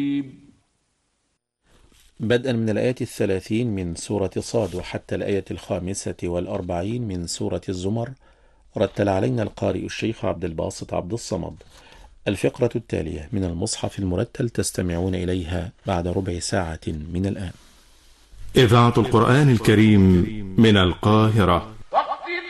بدءا من الآية 30 من سورة صاد وحتى الآية 45 من سورة الزمر. رتل علينا القارئ الشيخ عبد الباسط عبد الصمد. الفقرة التالية من المصحف المرتل تستمعون إليها بعد ربع ساعة من الآن. إذاعة القرآن الكريم من القاهرة.